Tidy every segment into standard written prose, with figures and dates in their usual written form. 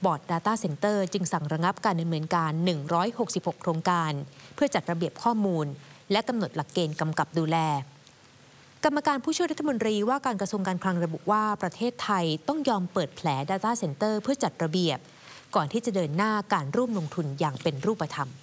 บอร์ด Data Center จึงสั่งระงับการดำเนินการ166โครงการเพื่อจัดระเบียบข้อมูลและกำหนดหลักเกณฑ์กำกับดูแลกรรมการผู้ช่วยรัฐมนตรีว่าการกระทรวงการคลังระบุว่าประเทศไทยต้องยอมเปิดแผล Data Center เพื่อจัดระเบียบก่อนที่จะเดินหน้าการร่วมลงทุนอย่างเป็นรูปธรรม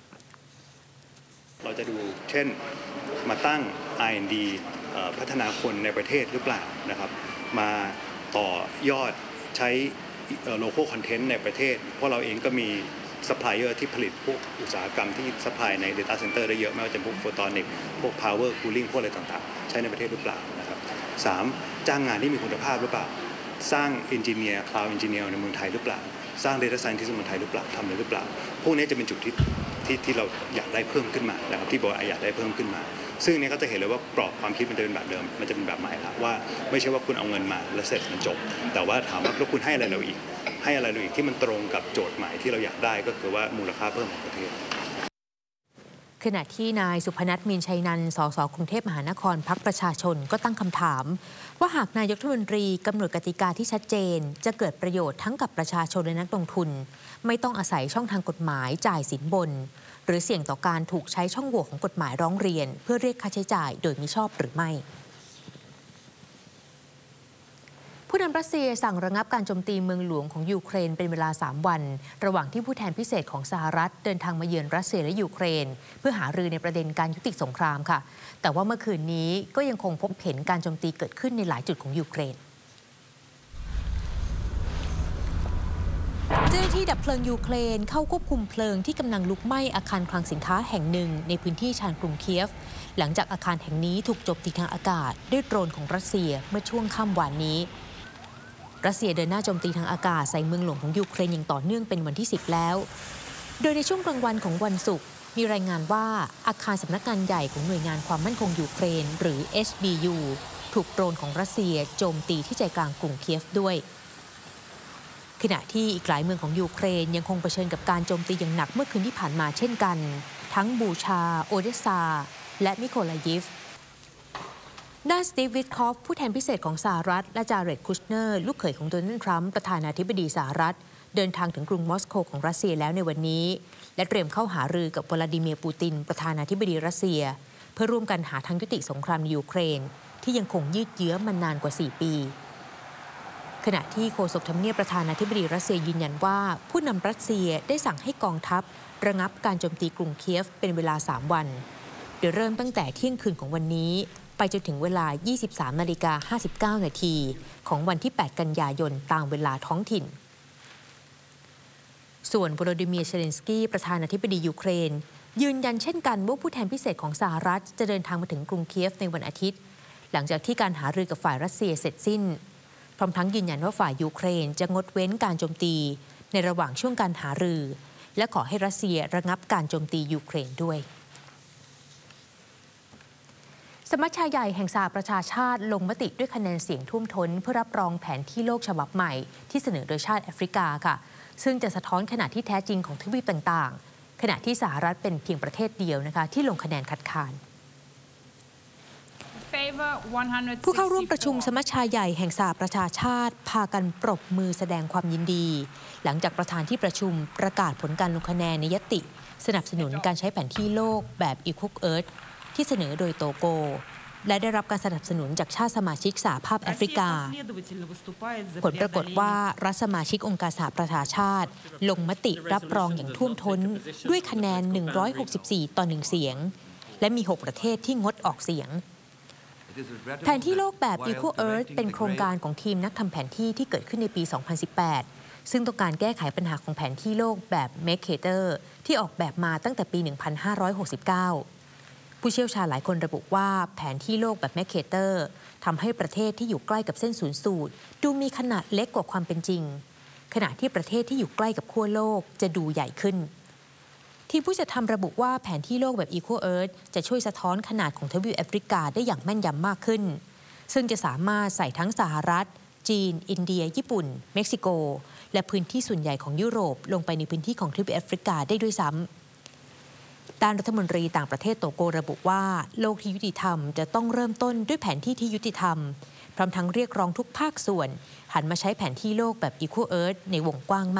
เราจะดูเช่นมาตั้ง R&D พัฒนาคนในประเทศหรือเปล่านะครับมาต่อยอดใช้local content ในประเทศเพราะเราเองก็มีซัพพลายเออร์ที่ผลิตพวกอุตสาหกรรมที่ซัพพลายใน Data Center ได้เยอะไม่ว่าจะพวกโฟตอนิกพวก Power Cooling พวกอะไรต่างๆใช้ในประเทศหรือเปล่านะครับ 3. จ้างงานที่มีคุณภาพหรือเปล่าสร้าง Engineer Cloud Engineer ในเมืองไทยหรือเปล่าสร้าง Data Scientist ในเมืองไทยหรือเปล่าทำเลยหรือเปล่าพวกนี้จะเป็นจุดที่เราอยากได้เพิ่มขึ้นมานะครับที่บอกอยากได้เพิ่มขึ้นมาซึ่งเนี่ยก็จะเห็นเลยว่ากรอบความคิดมันจะเป็นแบบเดิมมันจะเป็นแบบใหม่ละว่าไม่ใช่ว่าคุณเอาเงินมาแล้วเสร็จมันจบแต่ว่าถามว่าแล้วคุณให้อะไรเราอีกที่มันตรงกับโจทย์ใหม่ที่เราอยากได้ก็คือว่ามูลค่าเพิ่มของประเทศขณะที่นายสุพนัท มีนชัยนันท์ สส กรุงเทพมหานครพรรคประชาชนก็ตั้งคำถามว่าหากนายกรัฐมนตรีกำหนดกติกาที่ชัดเจนจะเกิดประโยชน์ทั้งกับประชาชนและนักลงทุนไม่ต้องอาศัยช่องทางกฎหมายจ่ายสินบนหรือเสี่ยงต่อการถูกใช้ช่องโหว่ของกฎหมายร้องเรียนเพื่อเรียกค่าใช้จ่ายโดยมิชอบหรือไม่ผู้นำรัสเซียสั่งระงับการโจมตีเมืองหลวงของยูเครนเป็นเวลา3วันระหว่างที่ผู้แทนพิเศษของสหรัฐเดินทางมาเยือนรัสเซียและยูเครนเพื่อหารือในประเด็นการยุติสงครามค่ะแต่ว่าเมื่อคืนนี้ก็ยังคงพบเห็นการโจมตีเกิดขึ้นในหลายจุดของยูเครนเจ้าหน้าที่ดับเพลิงยูเครนเข้าควบคุมเพลิงที่กำลังลุกไหม้อาคารคลังสินค้าแห่งหนึ่งในพื้นที่ชานกรุงเคียฟหลังจากอาคารแห่งนี้ถูกโจมตีทางอากาศด้วยโดรนของรัสเซียเมื่อช่วงค่ำวานนี้รัสเซียเดินหน้าโจมตีทางอากาศใส่เมืองหลวงของยูเครนอย่างต่อเนื่องเป็นวันที่10แล้วโดยในช่วงกลางวันของวันศุกร์มีรายงานว่าอาคารสำนักงานใหญ่ของหน่วยงานความมั่นคงยูเครนหรือ SBU ถูกโดรนของรัสเซียโจมตีที่ใจกลางกรุงเคียฟด้วยขณะที่อีกหลายเมืองของยูเครนยังคงเผชิญกับการโจมตีอย่างหนักเมื่อคืนที่ผ่านมาเช่นกันทั้งบูชาโอเดสซาและมิโคลายิฟด้านสตีฟ วิทคอฟผู้แทนพิเศษของสหรัฐและจาเร็ด คุชเนอร์ลูกเขยของโดนัลด์ ทรัมป์ประธานาธิบดีสหรัฐเดินทางถึงกรุงมอสโกของรัสเซียแล้วในวันนี้และเตรียมเข้าหารือกับวลาดิเมียร์ ปูตินประธานาธิบดีรัสเซียเพื่อร่วมกันหาทางยุติสงครามในยูเครนที่ยังคงยืดเยื้อมานานกว่า4ปีขณะที่โฆษกทำเนียบประธานาธิบดีรัสเซียยืนยันว่าผู้นำรัสเซียได้สั่งให้กองทัพระงับการโจมตีกรุงเคียฟเป็นเวลา3วันโดยเริ่มตั้งแต่เที่ยงคืนของวันนี้ไปจนถึงเวลา 23:59 นาทีของวันที่ 8 กันยายนตามเวลาท้องถิ่นส่วนโวโลดิเมียร์ เซเลนสกี้ประธานาธิบดียูเครนยืนยันเช่นกันว่าผู้แทนพิเศษของสหรัฐจะเดินทางมาถึงกรุงเคียฟในวันอาทิตย์หลังจากที่การหารือกับฝ่ายรัสเซียเสร็จสิ้นพร้อมทั้งยืนยันว่าฝ่ายยูเครนจะงดเว้นการโจมตีในระหว่างช่วงการหารือและขอให้รัสเซียระงับการโจมตียูเครนด้วยสมัชชาใหญ่แห่งสหประชาชาติลงมติด้วยคะแนนเสียงท่วมท้นเพื่อรับรองแผนที่โลกฉบับใหม่ที่เสนอโดยชาติแอฟริกาค่ะซึ่งจะสะท้อนขนาดที่แท้จริงของทวีปต่างๆขณะที่สหรัฐเป็นเพียงประเทศเดียวนะคะที่ลงคะแนนคัดค้านผู้เข้าร่วมประชุมสมัชชาใหญ่แห่งสหประชาชาติพากันปรบมือแสดงความยินดีหลังจากประธานที่ประชุมประกาศผลการลงคะแนนในญัตติสนับสนุนการใช้แผนที่โลกแบบ Equal Earth ที่เสนอโดยโตโกและได้รับการสนับสนุนจากชาติสมาชิกสหภาพแอฟริกาผลปรากฏว่ารัฐสมาชิกองค์การสหประชาชาติลงมติรับรองอย่างท่วมท้นด้วยคะแนน164 ต่อ 1 เสียงและมี6ประเทศที่งดออกเสียงแผนที่โลกแบบ Equal Earth เป็นโครงการของทีมนักทำแผนที่ที่เกิดขึ้นในปี 2018 ซึ่งต้องการแก้ไขปัญหาของแผนที่โลกแบบ Mercator ที่ออกแบบมาตั้งแต่ปี 1569 ผู้เชี่ยวชาญหลายคนระบุว่าแผนที่โลกแบบ Mercator ทำให้ประเทศที่อยู่ใกล้กับเส้นศูนย์สูตรดูมีขนาดเล็กกว่าความเป็นจริงขณะที่ประเทศที่อยู่ใกล้กับขั้วโลกจะดูใหญ่ขึ้นทีมผู้จัดทำระบุว่าแผนที่โลกแบบ Equal Earth จะช่วยสะท้อนขนาดของทวีปแอฟริกาได้อย่างแม่นยำมากขึ้นซึ่งจะสามารถใส่ทั้งสหรัฐจีนอินเดียญี่ปุ่นเม็กซิโกและพื้นที่ส่วนใหญ่ของยุโรปลงไปในพื้นที่ของทวีปแอฟริกาได้ด้วยซ้ำด้านรัฐมนตรีต่างประเทศโตโกระบุว่าโลกที่ยุติธรรมจะต้องเริ่มต้นด้วยแผนที่ที่ยุติธรรมพร้อมทั้งเรียกร้องทุกภาคส่วนหันมาใช้แผนที่โลกแบบ Equal Earth ในวงกว้าง